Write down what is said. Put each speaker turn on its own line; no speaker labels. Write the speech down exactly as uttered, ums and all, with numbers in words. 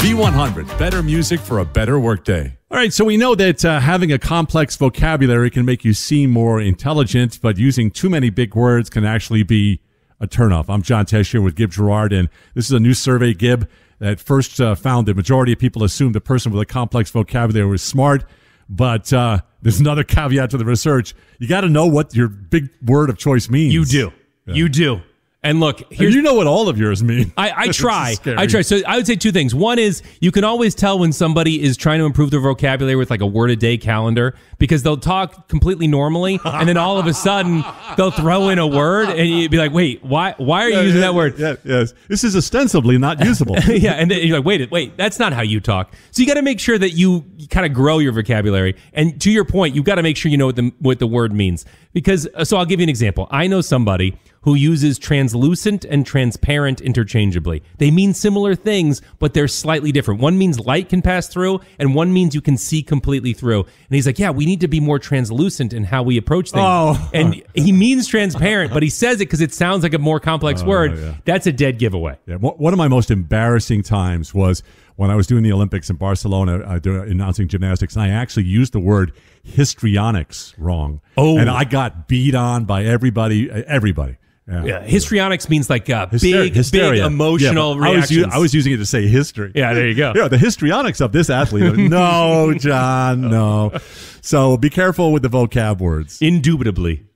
V one hundred, better music for a better workday. All right, so we know that uh, having a complex vocabulary can make you seem more intelligent, but using too many big words can actually be a turnoff. I'm John Tesh here with Gib Gerard, and this is a new survey, Gib, that first uh, found the majority of people assumed the person with a complex vocabulary was smart, but uh, there's another caveat to the research. You got to know what your big word of choice means.
You do. Yeah. You do. And look, here's,
and you know what all of yours mean.
I, I try. I try. So I would say two things. One is you can always tell when somebody is trying to improve their vocabulary with like a word a day calendar, because they'll talk completely normally, and then all of a sudden they'll throw in a word, and you'd be like, "Wait, why? Why are you
yeah,
using
yeah,
that word?"
Yeah, yes, this is ostensibly not usable.
Yeah, and then you're like, "Wait, wait, that's not how you talk." So you got to make sure that you kind of grow your vocabulary. And to your point, you've got to make sure you know what the what the word means. Because so I'll give you an example. I know somebody who uses translucent and transparent interchangeably. They mean similar things, but they're slightly different. One means light can pass through, and one means you can see completely through. And he's like, yeah, we need to be more translucent in how we approach things.
Oh.
And he means transparent, but he says it because it sounds like a more complex
oh,
word.
Yeah.
That's a dead giveaway.
Yeah, one of my most embarrassing times was when I was doing the Olympics in Barcelona, uh, doing, announcing gymnastics, and I actually used the word histrionics wrong.
Oh.
And I got beat on by everybody, everybody. Yeah.
Yeah, histrionics means like uh,
Hyster-
big, big emotional
yeah, I was,
reactions.
u- I was using it to say history.
Yeah, there you go.
Yeah, the histrionics of this athlete. No, John, no. So be careful with the vocab words.
Indubitably.